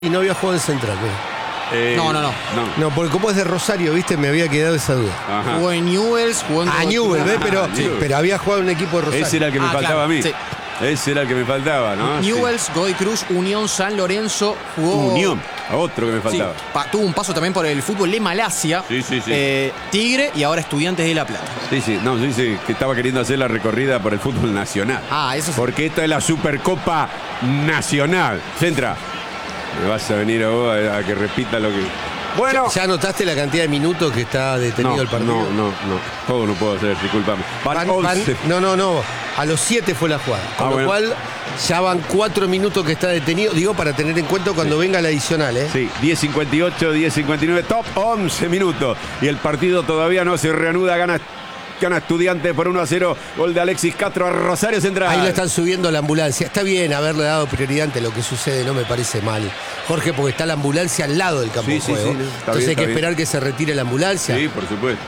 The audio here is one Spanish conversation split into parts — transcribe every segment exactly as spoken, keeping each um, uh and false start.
Y no había jugado en Central, ¿no? Eh, no, no, no, no. No, porque como es de Rosario, viste, me había quedado esa duda. Ajá. Jugó en Newell's, jugó en... Ah, Newell's, ¿ves? Pero, Sí. pero había jugado en un equipo de Rosario. Ese era el que me Ah, faltaba claro, a mí. sí. Ese era el que me faltaba, ¿no? Newell's, Sí. Godoy Cruz, Unión San Lorenzo, jugó... Unión, otro que me Sí, faltaba. pa- tuvo un paso también por el fútbol de Malasia. Sí, sí, sí. Eh, Tigre y ahora Estudiantes de La Plata. Sí, sí, no, yo dice que estaba queriendo hacer la recorrida por el fútbol nacional. Ah, eso sí. Porque esta es la Supercopa Nacional. Centra, me vas a venir a vos a, a que repita lo que... Bueno. ¿Ya notaste la cantidad de minutos que está detenido no, el partido? no, no, no. Todo no puedo hacer, discúlpame. Van, Van- van- once. no, no, no. A los siete fue la jugada. Con Ah, lo bueno. cual ya van cuatro minutos que está detenido. Digo, para tener en cuenta cuando venga la adicional, ¿eh? Sí, diez cincuenta y ocho, diez cincuenta y nueve, top once minutos. Y el partido todavía no se reanuda, gana, gana Estudiantes por uno a cero. Gol de Alexis Castro a Rosario Central. Ahí lo están subiendo a la ambulancia. Está bien haberle dado prioridad ante lo que sucede, no me parece mal. Jorge, porque está la ambulancia al lado del campo Sí, de sí, juego. sí, no, está Entonces bien, hay que está esperar bien. que se retire la ambulancia. Sí, por supuesto.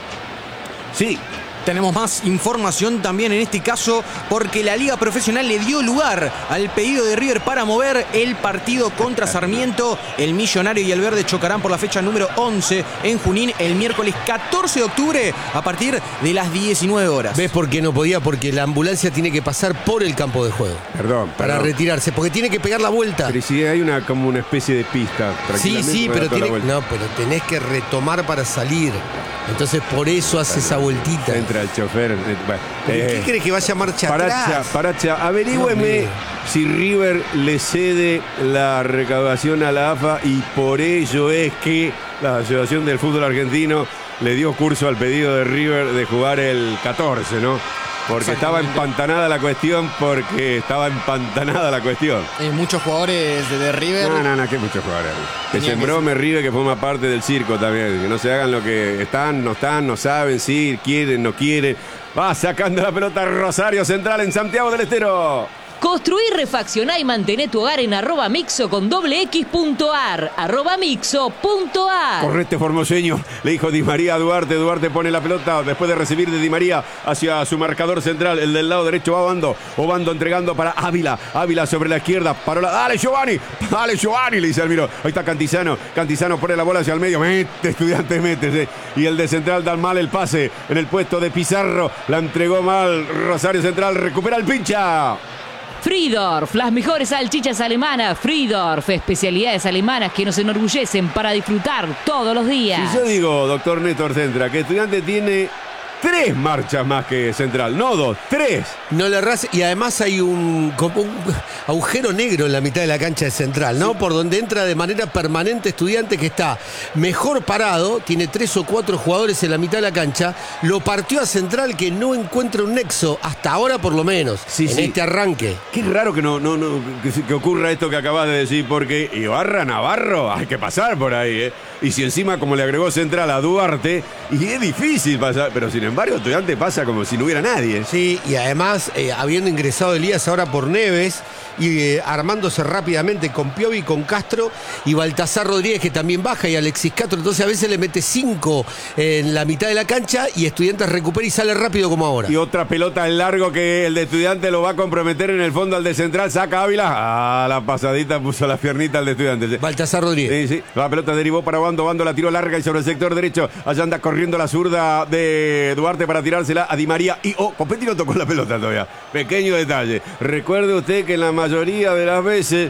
Sí. Tenemos más información también en este caso porque la Liga Profesional le dio lugar al pedido de River para mover el partido contra Sarmiento. El Millonario y el Verde chocarán por la fecha número once en Junín el miércoles catorce de octubre a partir de las diecinueve horas. ¿Ves por qué no podía? Porque la ambulancia tiene que pasar por el campo de juego. Perdón, Para perdón. retirarse, porque tiene que pegar la vuelta. Pero si hay una como una especie de pista. Sí, tranquilamente sí, puede pero dar toda la tiene, vuelta. no, pero tenés que retomar para salir. Entonces por eso hace esa vueltita. Entra el chofer. eh, bueno, ¿Pero eh, ¿Qué crees que vaya marcha Paracha, atrás? Paracha, averígüeme Dios mío. si River le cede la recaudación a la A F A y por ello es que la Asociación del Fútbol Argentino le dio curso al pedido de River de jugar el catorce, ¿no? Porque estaba empantanada la cuestión, porque estaba empantanada la cuestión. Eh, muchos jugadores de, de River. No, no, no, que muchos jugadores. Que Tenía sembró que- me River, que forma parte del circo también. Que no se hagan lo que están, no están, no saben, sí, quieren, no quieren. Va sacando la pelota Rosario Central en Santiago del Estero. Construir, refaccionar y mantener tu hogar en arroba mixo con doble x punto ar, arroba mixo punto ar. Correte formoseño, le dijo Di María a Duarte. Duarte pone la pelota después de recibir de Di María hacia su marcador central, el del lado derecho, Obando. Obando entregando para Ávila. Ávila sobre la izquierda, paró la... ¡Dale, Giovanni! ¡Dale, Giovanni! Le dice Almiro. Ahí está Cantizano. Cantizano pone la bola hacia el medio. Mete, Estudiantes, mete. Y el de Central da mal el pase en el puesto de Pizarro. La entregó mal Rosario Central. Recupera el pincha. Fridorf, las mejores salchichas alemanas. Fridorf, especialidades alemanas que nos enorgullecen para disfrutar todos los días. Si yo digo, doctor Néstor Centra, que Estudiante tiene tres marchas más que Central, no dos, tres. No le errás, y además hay un, como un agujero negro en la mitad de la cancha de Central, ¿no? Por donde entra de manera permanente Estudiante, que está mejor parado, tiene tres o cuatro jugadores en la mitad de la cancha, lo partió a Central, que no encuentra un nexo, hasta ahora por lo menos, Sí, en sí. este arranque. Qué raro que no, no, no que, que ocurra esto que acabas de decir, porque Ibarra Navarro hay que pasar por ahí, ¿eh? Y si encima como le agregó Central a Duarte, y es difícil pasar, pero sin embargo Estudiante pasa como si no hubiera nadie. Sí, y además, eh, habiendo ingresado Elías ahora por Neves y eh, armándose rápidamente con Piovi, con Castro y Baltasar Rodríguez, que también baja, y Alexis Castro, entonces a veces le mete cinco en la mitad de la cancha y Estudiantes recupera y sale rápido como ahora. Y otra pelota en largo que el de Estudiante lo va a comprometer en el fondo al de Central, saca Ávila. Ah, la pasadita puso la piernita al de Estudiante. Baltasar Rodríguez. Sí, sí. La pelota derivó para Bando. Bando la tiró larga y sobre el sector derecho. Allá anda corriendo la zurda de Duarte para tirársela a Di María. Y, oh, Copetti no tocó la pelota todavía. Pequeño detalle. Recuerde usted que en la mayoría de las veces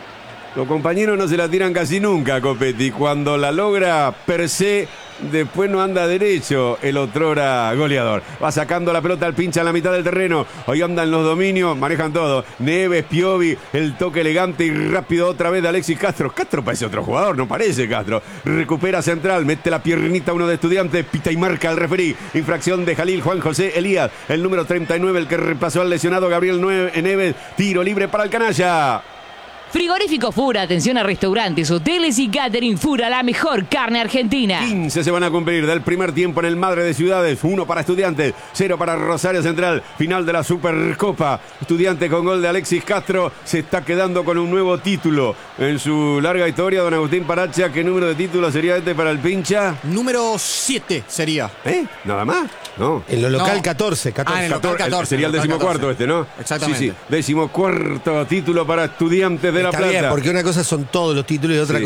los compañeros no se la tiran casi nunca a Copetti. Cuando la logra per se, después no anda derecho el otrora goleador. Va sacando la pelota al pincha en la mitad del terreno. Hoy andan los dominios, manejan todo. Neves, Piovi, el toque elegante y rápido otra vez de Alexis Castro. Castro parece otro jugador, no parece Castro. Recupera Central, mete la piernita uno de Estudiantes, pita y marca al referí. Infracción de Jalil Juan José Elías, el número treinta y nueve, el que repasó al lesionado Gabriel Neves. Tiro libre para el canalla. Frigorífico Fura, atención a restaurantes, hoteles y catering. Fura, la mejor carne argentina. quince se van a cumplir del primer tiempo en el Madre de Ciudades. Uno para Estudiantes, cero para Rosario Central. Final de la Supercopa. Estudiantes con gol de Alexis Castro se está quedando con un nuevo título en su larga historia. Don Agustín Paracha, ¿qué número de títulos sería este para el pincha? Número siete sería. ¿Eh? ¿Nada más? No. En lo local No. catorce, catorce. Ah, en el local catorce, catorce, sería el local decimocuarto catorce. este, ¿no? Exactamente. Sí, sí. Decimocuarto título para Estudiantes de de La Está Plata. bien, porque una cosa son todos los títulos y otra